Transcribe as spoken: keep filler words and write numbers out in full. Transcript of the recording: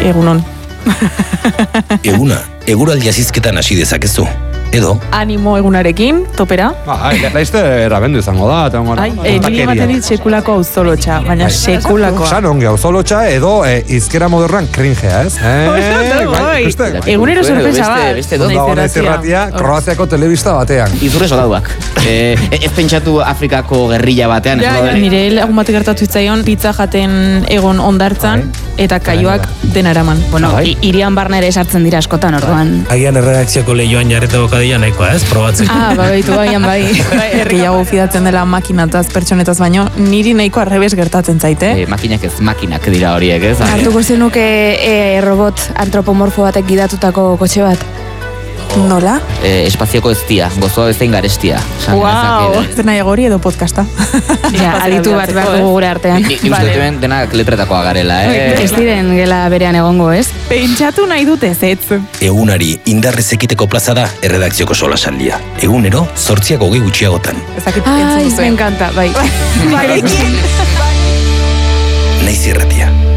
egunon. Eguna, eguraldi azizketan hasi dezakezu. Edo? Animo egunarekin, topera. Ba, laizte erabendu izango da. Ai, e, nire ematen dit sekulako auzolotxa, baina sekulakoa. San ongi auzolotxa edo e, izkera modernoan kringea, ez? Egunero sorpresa bat. Naiz irratia, Kroaziako telebista batean. Izurre soldatuak. Ez pentsatu Afrikako gerrilla batean. Nire lagun bat gertatu itzaion, pizza jaten egon ondartzan, eta kaioak denaraman. Bueno, irian barna ere sartzen dira askotan orduan. Agian erredakzioko lehioan jarreta bokadila nahikoa, ez? Probatzen. Ah, ba, baitu baian bai. Gehiago fidatzen dela makinataz, pertsonetaz baino, niri nahiko arrebes gertatzen zaite. E, makinak ez makinak dira horiek, ez? Hartuko zenuke e, robot antropomorfo batek gidatutako kotxe bat? Nola? E, espazioko eztia, gozoa bezain garestia. Wow, ez nahi egori edo podcasta. Ja, aditu bat behar dugu gure artean. Ni uste duen denak letretakoa garela, eh? Ez diren gela berean egongo, ez? Pentsatu nahi dute zetz. Egunari indarrez ekiteko plaza da erredakzioko solasaldia. Egunero, zortziak hogei gutxiagotan. Ai, me encanta, bai. Naiz irratia.